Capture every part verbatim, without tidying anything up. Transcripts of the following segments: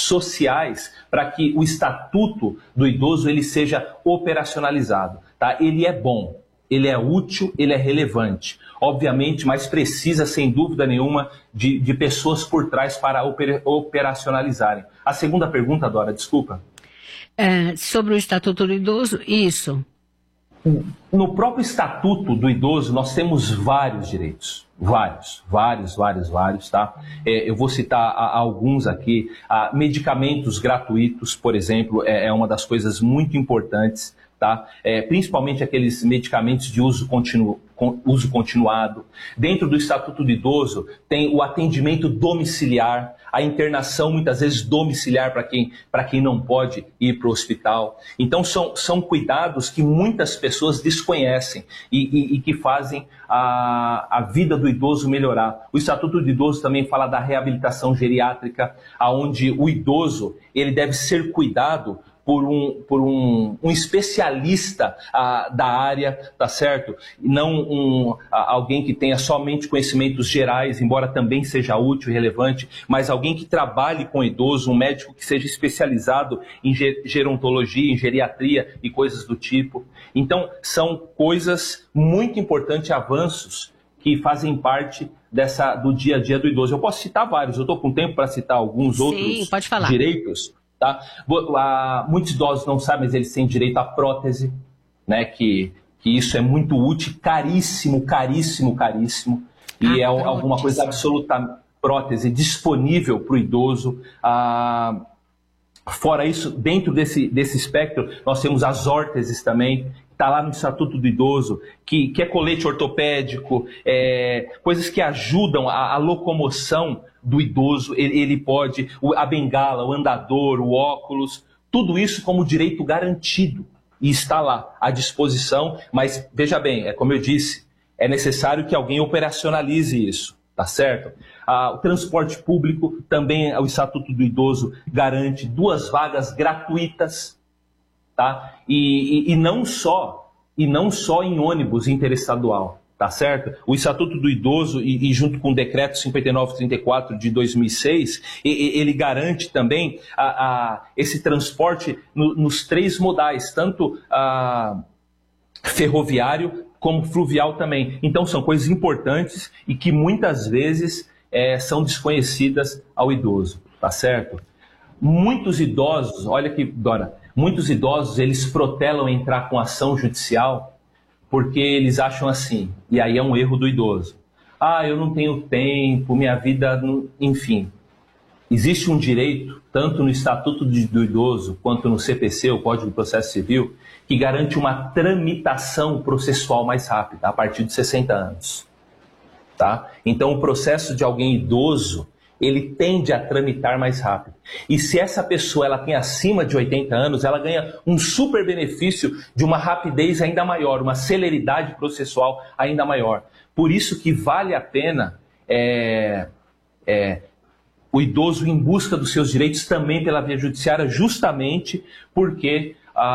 sociais para que o Estatuto do Idoso ele seja operacionalizado. Tá? Ele é bom, ele é útil, ele é relevante. Obviamente, mas precisa, sem dúvida nenhuma, de, de pessoas por trás para oper, operacionalizarem. A segunda pergunta, Dora, desculpa. É, sobre o Estatuto do Idoso, isso. No próprio Estatuto do Idoso, nós temos vários direitos. Vários, vários, vários, vários, tá? É, eu vou citar a, a alguns aqui. A, medicamentos gratuitos, por exemplo, é, é uma das coisas muito importantes, tá? É, principalmente aqueles medicamentos de uso, continu, com, uso continuado. Dentro do Estatuto do Idoso, tem o atendimento domiciliar, a internação muitas vezes domiciliar para quem, para quem não pode ir para o hospital. Então são, são cuidados que muitas pessoas desconhecem e, e, e que fazem a, a vida do idoso melhorar. O Estatuto do Idoso também fala da reabilitação geriátrica, onde o idoso ele deve ser cuidado por um, por um, um especialista ah, da área, tá certo? Não um, ah, alguém que tenha somente conhecimentos gerais, embora também seja útil e relevante, mas alguém que trabalhe com idoso, um médico que seja especializado em gerontologia, em geriatria e coisas do tipo. Então, são coisas muito importantes, avanços que fazem parte dessa, do dia a dia do idoso. Eu posso citar vários, eu estou com tempo para citar alguns Sim, outros pode falar. direitos. Tá? Muitos idosos não sabem, mas eles têm direito à prótese, né? que, que isso é muito útil, caríssimo, caríssimo, caríssimo, e ah, é prótese. alguma coisa absoluta, prótese disponível para o idoso. Ah, fora isso, dentro desse, desse espectro, nós temos as órteses também, está lá no Estatuto do Idoso, que, que é colete ortopédico, é, coisas que ajudam a, a locomoção do idoso, ele, ele pode, a bengala, o andador, o óculos, tudo isso como direito garantido e está lá à disposição, mas veja bem, é como eu disse, é necessário que alguém operacionalize isso, tá certo? Ah, o transporte público, também o Estatuto do Idoso garante duas vagas gratuitas, tá? E, e, e não só, e não só em ônibus interestadual. Tá certo? O Estatuto do Idoso, e, e junto com o Decreto cinquenta e nove trinta e quatro de dois mil e seis, e, e, ele garante também a, a, esse transporte no, nos três modais, tanto a, ferroviário como fluvial também. Então são coisas importantes e que muitas vezes é, são desconhecidas ao idoso, tá certo? Muitos idosos, olha aqui, Dora, muitos idosos eles protelam entrar com ação judicial porque eles acham assim, e aí é um erro do idoso. Ah, eu não tenho tempo, minha vida, não... enfim. Existe um direito, tanto no Estatuto do Idoso, quanto no C P C, o Código de Processo Civil, que garante uma tramitação processual mais rápida, a partir de sessenta anos. Tá? Então, o processo de alguém idoso, ele tende a tramitar mais rápido. E se essa pessoa ela tem acima de oitenta anos, ela ganha um super benefício de uma rapidez ainda maior, uma celeridade processual ainda maior. Por isso que vale a pena é, é, o idoso em busca dos seus direitos também pela via judiciária, justamente porque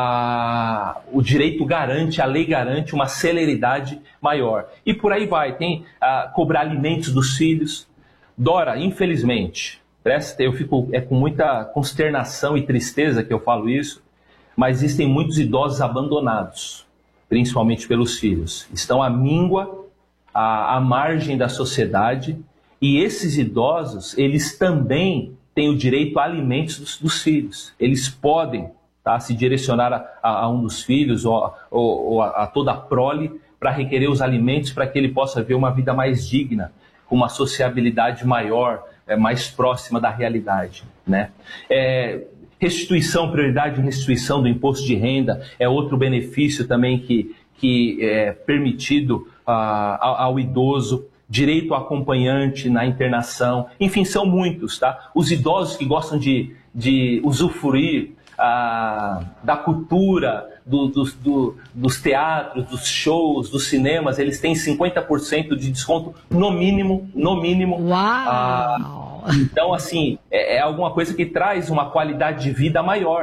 ah, o direito garante, a lei garante uma celeridade maior. E por aí vai, tem ah, cobrar alimentos dos filhos. Dora, infelizmente, presta, eu fico é com muita consternação e tristeza que eu falo isso, mas existem muitos idosos abandonados, principalmente pelos filhos. Estão à míngua, à, à margem da sociedade, e esses idosos, eles também têm o direito a alimentos dos, dos filhos. Eles podem tá, se direcionar a, a, a um dos filhos ou, ou, ou a, a toda a prole para requerer os alimentos para que ele possa ver uma vida mais digna, com uma sociabilidade maior, é, mais próxima da realidade, né? É, restituição, prioridade de restituição do imposto de renda é outro benefício também que, que é permitido ah, ao, ao idoso, direito ao acompanhante na internação, enfim, são muitos, tá? Os idosos que gostam de, de usufruir ah, da cultura, Do, do, do, dos teatros, dos shows, dos cinemas, eles têm cinquenta por cento de desconto no mínimo, no mínimo. Uau! Ah, então, assim, é, é alguma coisa que traz uma qualidade de vida maior.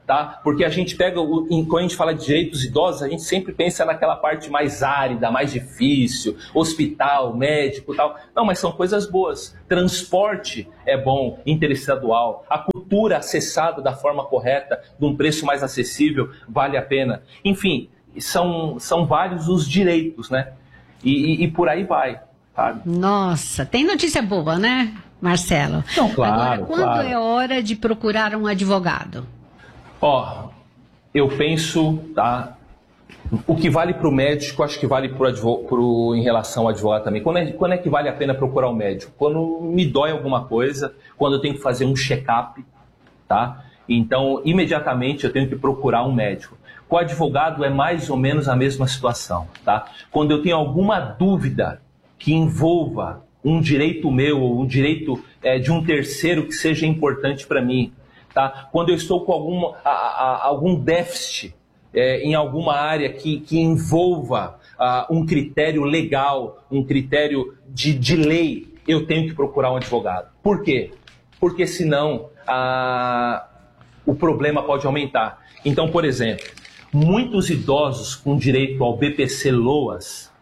tá? Porque a gente pega, o, quando a gente fala de direitos dos idosos, a gente sempre pensa naquela parte mais árida, mais difícil, hospital, médico e tal. Não, mas são coisas boas. Transporte é bom, interestadual. A cultura acessada da forma correta, de um preço mais acessível, vale a pena. Enfim, são, são vários os direitos, né? E, e, e por aí vai, sabe? Nossa, tem notícia boa, né, Marcelo? Não, claro, Agora, quando claro. é hora de procurar um advogado? Ó, eu penso, tá? O que vale para o médico, acho que vale pro pro, em relação ao advogado também. Quando é, quando é que vale a pena procurar um médico? Quando me dói alguma coisa, quando eu tenho que fazer um check-up, tá? Então, imediatamente eu tenho que procurar um médico. Com o advogado é mais ou menos a mesma situação, tá? Quando eu tenho alguma dúvida que envolva um direito meu ou um direito é, de um terceiro que seja importante para mim, tá? Quando eu estou com alguma, a, a, algum déficit é, em alguma área que, que envolva a, um critério legal, um critério de, de lei, eu tenho que procurar um advogado. Por quê? Porque senão a, o problema pode aumentar. Então, por exemplo, muitos idosos com direito ao B P C-Loas,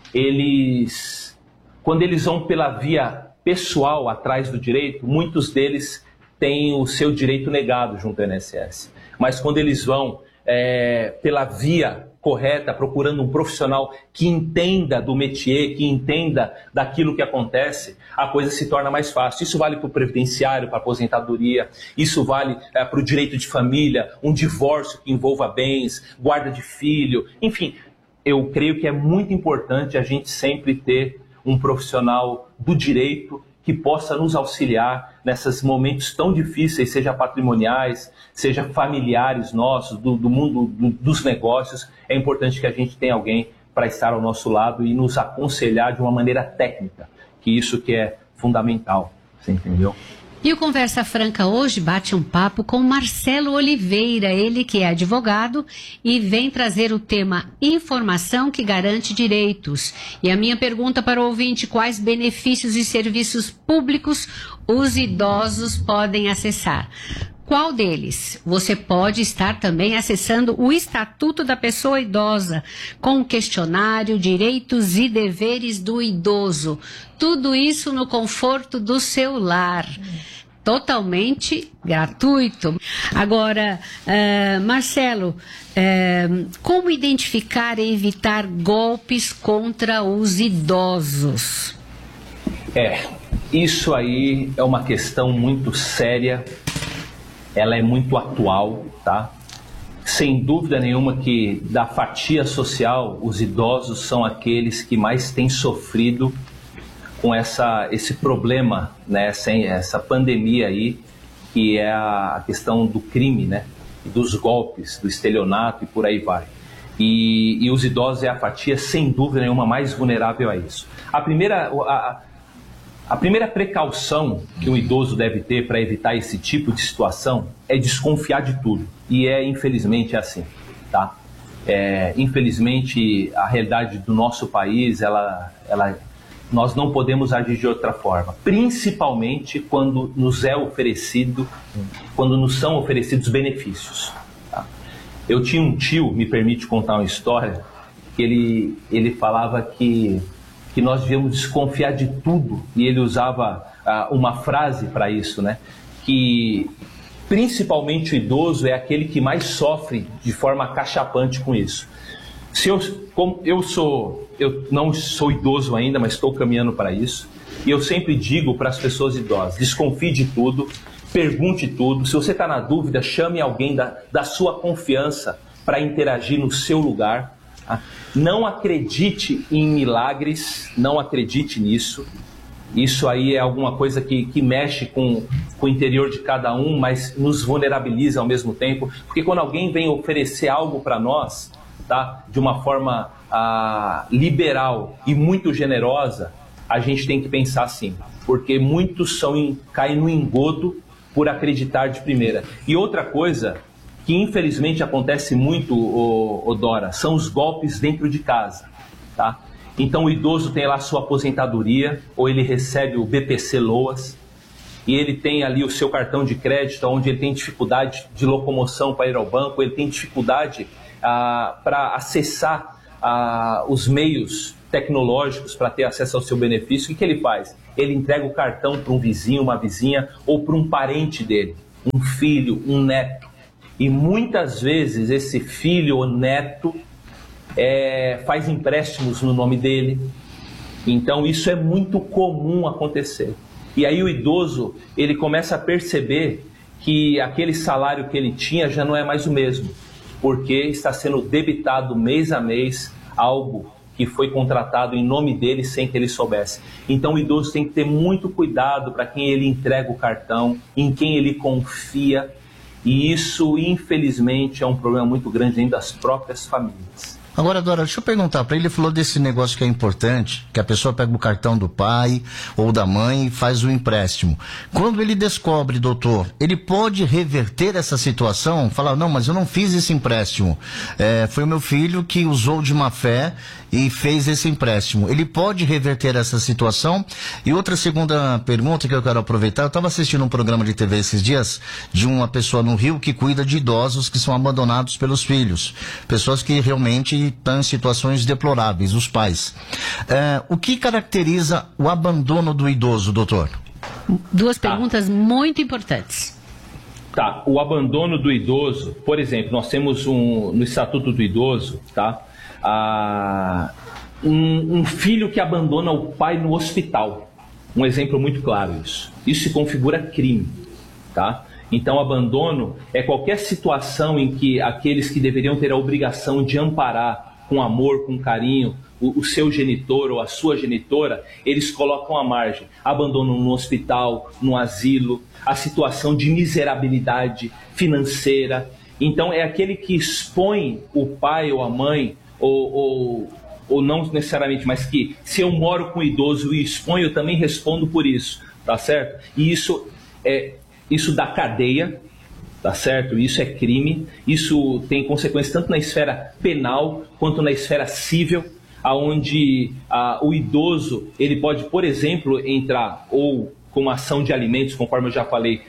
eles, quando eles vão pela via pessoal atrás do direito, muitos deles têm o seu direito negado junto ao I N S S. Mas quando eles vão é, pela via correta, procurando um profissional que entenda do métier, que entenda daquilo que acontece, a coisa se torna mais fácil. Isso vale para o previdenciário, para a aposentadoria, isso vale é, para o direito de família, um divórcio que envolva bens, guarda de filho, enfim. Eu creio que é muito importante a gente sempre ter um profissional do direito que possa nos auxiliar nesses momentos tão difíceis, seja patrimoniais, seja familiares nossos, do, do mundo do, dos negócios. É importante que a gente tenha alguém para estar ao nosso lado e nos aconselhar de uma maneira técnica, que isso que é fundamental, você entendeu? E o Conversa Franca hoje bate um papo com Marcelo Oliveira, ele que é advogado e vem trazer o tema informação que garante direitos. E a minha pergunta para o ouvinte, quais benefícios e serviços públicos os idosos podem acessar? Qual deles? Você pode estar também acessando o Estatuto da Pessoa Idosa, com o questionário Direitos e Deveres do Idoso. Tudo isso no conforto do seu lar. Totalmente gratuito. Agora, uh, Marcelo, uh, como identificar e evitar golpes contra os idosos? É, isso aí é uma questão muito séria. Ela é muito atual, tá? Sem dúvida nenhuma que da fatia social, os idosos são aqueles que mais têm sofrido com essa, esse problema, né? essa, essa pandemia aí, que é a questão do crime, né? Dos golpes, do estelionato e por aí vai. E, e os idosos é a fatia, sem dúvida nenhuma, mais vulnerável a isso. A primeira... A, A primeira precaução que um idoso deve ter para evitar esse tipo de situação é desconfiar de tudo. E é, infelizmente, assim, tá? É, infelizmente, a realidade do nosso país, ela, ela, nós não podemos agir de outra forma. Principalmente quando nos é oferecido, quando nos são oferecidos benefícios. Tá? Eu tinha um tio, me permite contar uma história, que ele, ele falava que... que nós devíamos desconfiar de tudo, e ele usava uh, uma frase para isso, né? Que principalmente o idoso é aquele que mais sofre de forma acachapante com isso. Se eu, como eu, sou, eu não sou idoso ainda, mas estou caminhando para isso, e eu sempre digo para as pessoas idosas, desconfie de tudo, pergunte tudo, se você está na dúvida, chame alguém da, da sua confiança para interagir no seu lugar. Não acredite em milagres, não acredite nisso. Isso aí é alguma coisa que, que mexe com, com o interior de cada um, mas nos vulnerabiliza ao mesmo tempo. Porque quando alguém vem oferecer algo para nós, tá, de uma forma ah, liberal e muito generosa, a gente tem que pensar assim. Porque muitos são em, caem no engodo por acreditar de primeira. E outra coisa... que infelizmente acontece muito, o, o Dora, são os golpes dentro de casa, tá? Então o idoso tem lá a sua aposentadoria, ou ele recebe o B P C-Loas, e ele tem ali o seu cartão de crédito, onde ele tem dificuldade de locomoção para ir ao banco, ele tem dificuldade ah, para acessar ah, os meios tecnológicos para ter acesso ao seu benefício, o que, que ele faz? Ele entrega o cartão para um vizinho, uma vizinha, ou para um parente dele, um filho, um neto. E muitas vezes esse filho ou neto é, faz empréstimos no nome dele. Então isso é muito comum acontecer. E aí o idoso, ele começa a perceber que aquele salário que ele tinha já não é mais o mesmo, porque está sendo debitado mês a mês algo que foi contratado em nome dele sem que ele soubesse. Então o idoso tem que ter muito cuidado para quem ele entrega o cartão, em quem ele confia, e isso, infelizmente, é um problema muito grande dentro das próprias famílias. Agora, Dora, deixa eu perguntar para ele, ele falou desse negócio que é importante, que a pessoa pega o cartão do pai ou da mãe e faz o empréstimo. Quando ele descobre, doutor, ele pode reverter essa situação? Falar, não, mas eu não fiz esse empréstimo. É, foi o meu filho que usou de má fé e fez esse empréstimo. Ele pode reverter essa situação? E outra segunda pergunta que eu quero aproveitar, eu estava assistindo um programa de T V esses dias de uma pessoa no Rio que cuida de idosos que são abandonados pelos filhos. Pessoas que realmente estão em situações deploráveis, os pais. É, o que caracteriza o abandono do idoso, doutor? Duas perguntas tá. muito importantes. Tá, o abandono do idoso, por exemplo, nós temos um, no Estatuto do Idoso, tá? Ah, um, um filho que abandona o pai no hospital. Um exemplo muito claro isso. Isso se configura crime, tá? Então, abandono é qualquer situação em que aqueles que deveriam ter a obrigação de amparar com amor, com carinho, o, o seu genitor ou a sua genitora, eles colocam à margem. Abandonam no hospital, no asilo, a situação de miserabilidade financeira. Então, é aquele que expõe o pai ou a mãe, ou, ou, ou não necessariamente, mas que se eu moro com o idoso e exponho, eu também respondo por isso, tá certo? E isso é... Isso dá cadeia, tá certo? Isso é crime, isso tem consequências tanto na esfera penal quanto na esfera civil, onde ah, o idoso ele pode, por exemplo, entrar ou com ação de alimentos, conforme eu já falei,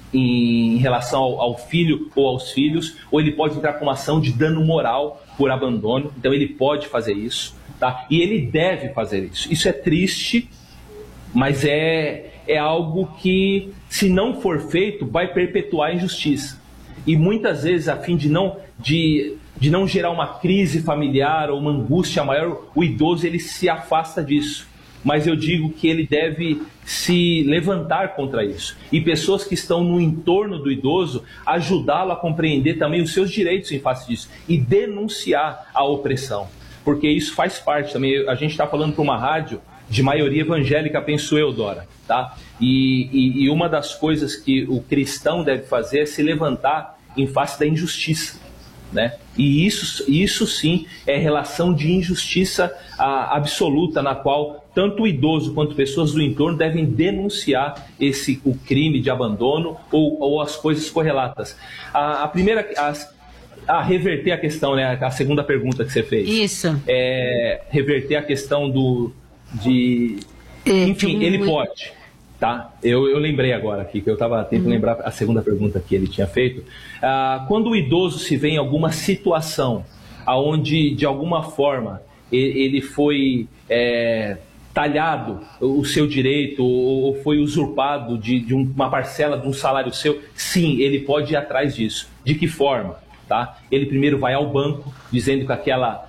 em relação ao, ao filho ou aos filhos, ou ele pode entrar com uma ação de dano moral por abandono, então ele pode fazer isso, tá? E ele deve fazer isso. Isso é triste, mas é... é algo que, se não for feito, vai perpetuar a injustiça. E muitas vezes, a fim de não, de, de não gerar uma crise familiar ou uma angústia maior, o idoso ele se afasta disso. Mas eu digo que ele deve se levantar contra isso. E pessoas que estão no entorno do idoso, ajudá-lo a compreender também os seus direitos em face disso. E denunciar a opressão. Porque isso faz parte também. A gente está falando para uma rádio de maioria evangélica, penso eu, Dora, tá? E, e, e uma das coisas que o cristão deve fazer é se levantar em face da injustiça, né? E isso, isso sim é relação de injustiça a, absoluta, na qual tanto o idoso quanto pessoas do entorno devem denunciar esse, o crime de abandono ou, ou as coisas correlatas. A, a primeira... As, Ah, reverter a questão, né? A segunda pergunta que você fez. Isso. É, reverter a questão do... De... Enfim, ele pode, tá? Eu, eu lembrei agora aqui, que eu estava tentando uhum. lembrar a segunda pergunta que ele tinha feito. Ah, quando o idoso se vê em alguma situação onde, de alguma forma, ele foi é, talhado o seu direito ou foi usurpado de, de uma parcela de um salário seu, sim, ele pode ir atrás disso. De que forma? Tá? Ele primeiro vai ao banco, dizendo que aquela...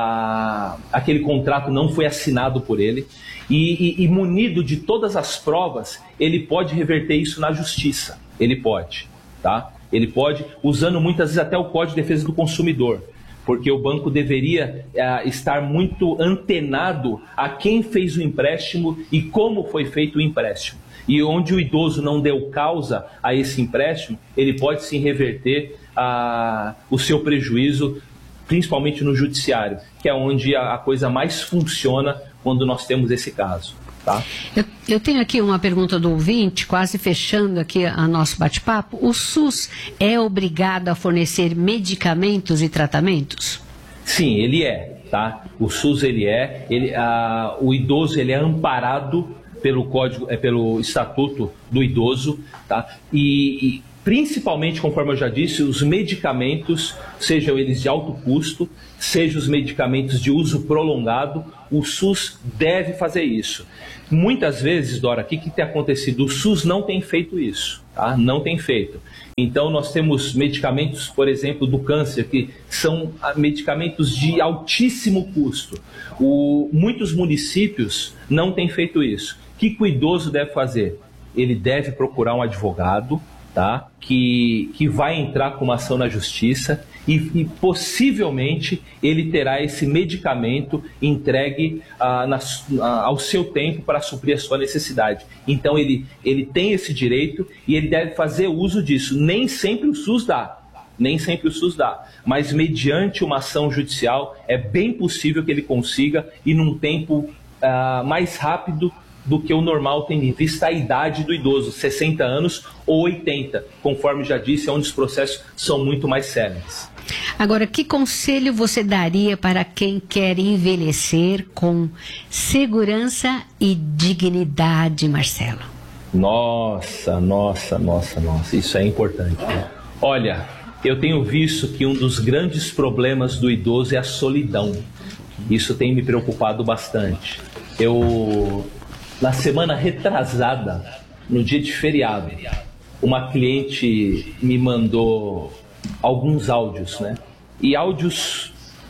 A, aquele contrato não foi assinado por ele e, e, e munido de todas as provas, ele pode reverter isso na justiça. Ele pode, tá? Ele pode, usando muitas vezes até o Código de Defesa do Consumidor, porque o banco deveria é, estar muito antenado a quem fez o empréstimo e como foi feito o empréstimo. E onde o idoso não deu causa a esse empréstimo, ele pode sim reverter a, o seu prejuízo, principalmente no judiciário, que é onde a, a coisa mais funciona quando nós temos esse caso. Tá? Eu, eu tenho aqui uma pergunta do ouvinte, quase fechando aqui a nosso bate-papo. O SUS é obrigado a fornecer medicamentos e tratamentos? Sim, ele é. Tá? O SUS ele é. Ele, a, o idoso ele é amparado pelo código, é, pelo Estatuto do Idoso, tá? E, e principalmente, conforme eu já disse, os medicamentos, sejam eles de alto custo, sejam os medicamentos de uso prolongado, o SUS deve fazer isso. Muitas vezes, Dora, o que, que tem acontecido? O SUS não tem feito isso, tá? Não tem feito. Então, nós temos medicamentos, por exemplo, do câncer, que são medicamentos de altíssimo custo. O, muitos municípios não têm feito isso. O que, que o idoso deve fazer? Ele deve procurar um advogado, tá? que, que vai entrar com uma ação na justiça e, e possivelmente ele terá esse medicamento entregue ah, na, ah, ao seu tempo para suprir a sua necessidade. Então ele, ele tem esse direito e ele deve fazer uso disso. Nem sempre o SUS dá, nem sempre o SUS dá, mas mediante uma ação judicial é bem possível que ele consiga e num tempo ah, mais rápido do que o normal, tendo em vista a idade do idoso, sessenta anos ou oitenta, conforme já disse, onde os processos são muito mais céleres. Agora, que conselho você daria para quem quer envelhecer com segurança e dignidade, Marcelo? Nossa, nossa, nossa, nossa, isso é importante. Olha, eu tenho visto que um dos grandes problemas do idoso é a solidão. Isso tem me preocupado bastante. Eu... Na semana retrasada, no dia de feriado, uma cliente me mandou alguns áudios, né? E áudios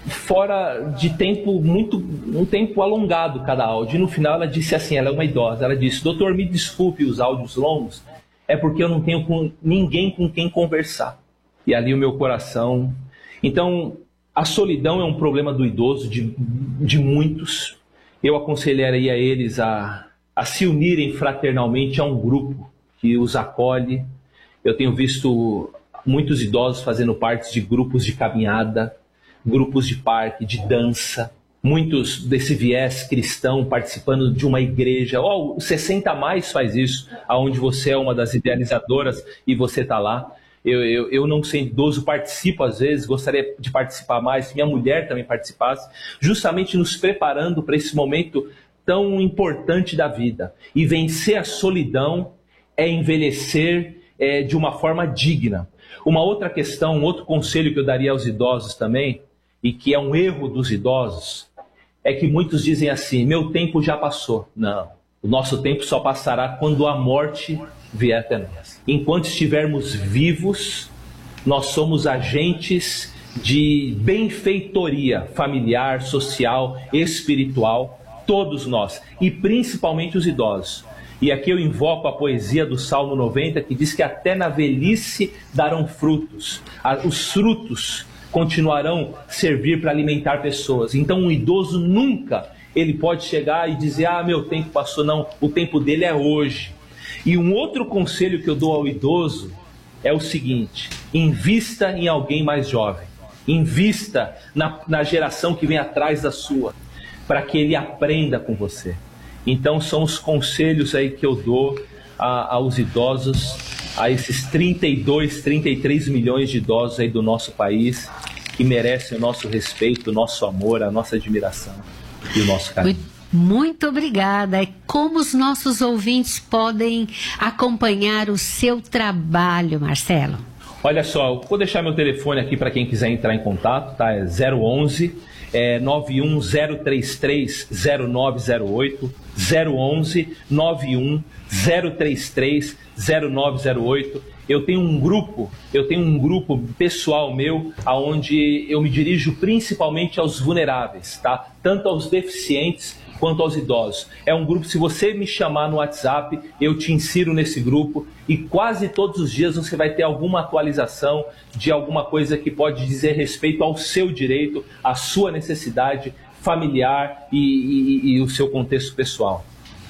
fora de tempo, muito, um tempo alongado cada áudio. E no final ela disse assim, ela é uma idosa, ela disse, doutor, me desculpe os áudios longos, é porque eu não tenho com ninguém com quem conversar. E ali o meu coração... Então, a solidão é um problema do idoso, de, de muitos. Eu aconselharia a eles a... a se unirem fraternalmente a um grupo que os acolhe. Eu tenho visto muitos idosos fazendo parte de grupos de caminhada, grupos de parque, de dança, muitos desse viés cristão participando de uma igreja. Oh, o sessenta a mais faz isso, onde você é uma das idealizadoras e você está lá. Eu, eu, eu não sendo idoso, participo às vezes, gostaria de participar mais, minha mulher também participasse, justamente nos preparando para esse momento tão importante da vida. E vencer a solidão é envelhecer é, de uma forma digna. Uma outra questão, um outro conselho que eu daria aos idosos também, e que é um erro dos idosos, é que muitos dizem assim, meu tempo já passou. Não, o nosso tempo só passará quando a morte vier até nós. Enquanto estivermos vivos, nós somos agentes de benfeitoria familiar, social, espiritual, todos nós, e principalmente os idosos. E aqui eu invoco a poesia do Salmo noventa, que diz que até na velhice darão frutos. Os frutos continuarão a servir para alimentar pessoas. Então um idoso nunca, ele pode chegar e dizer, ah, meu tempo passou. Não, o tempo dele é hoje. E um outro conselho que eu dou ao idoso é o seguinte, invista em alguém mais jovem. Invista na, na geração que vem atrás da sua, para que ele aprenda com você. Então são os conselhos aí que eu dou a, aos idosos, a esses trinta e dois, trinta e três milhões de idosos aí do nosso país, que merecem o nosso respeito, o nosso amor, a nossa admiração e o nosso carinho. Muito obrigada. E como os nossos ouvintes podem acompanhar o seu trabalho, Marcelo? Olha só, vou deixar meu telefone aqui para quem quiser entrar em contato, tá? É zero onze, é nove um zero três três zero nove zero oito, zero onze, nove um zero três três zero nove zero oito. Eu tenho um grupo, eu tenho um grupo pessoal meu, aonde eu me dirijo principalmente aos vulneráveis, tá? Tanto aos deficientes quanto aos idosos. É um grupo, se você me chamar no WhatsApp, eu te insiro nesse grupo e quase todos os dias você vai ter alguma atualização de alguma coisa que pode dizer respeito ao seu direito, à sua necessidade familiar e, e, e o seu contexto pessoal.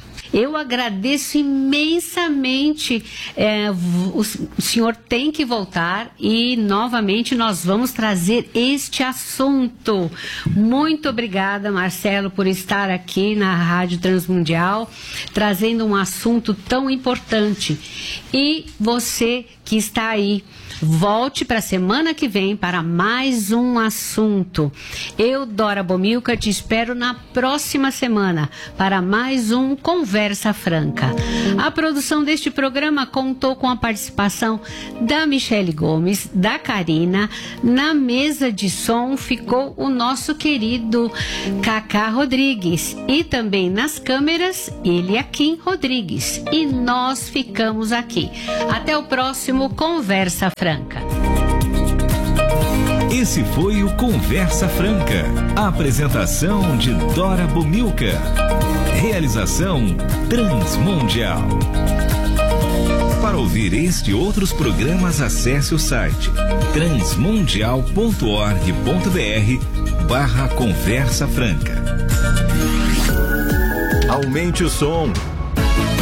Eu agradeço imensamente. É, o, o senhor tem que voltar e novamente nós vamos trazer este assunto. Muito obrigada, Marcelo, por estar aqui na Rádio Transmundial, trazendo um assunto tão importante. E você que está aí. Volte para a semana que vem para mais um assunto. Eu, Dora Bomilcar, te espero na próxima semana para mais um Conversa Franca. A produção deste programa contou com a participação da Michele Gomes, da Karina. Na mesa de som ficou o nosso querido Cacá Rodrigues e também nas câmeras Eliakim Rodrigues. E nós ficamos aqui. Até o próximo Conversa Franca. Esse foi o Conversa Franca. A apresentação de Dora Bomilcar. Realização Transmundial. Para ouvir este e outros programas, acesse o site transmundial ponto org ponto br barra Conversa Franca. Aumente o som.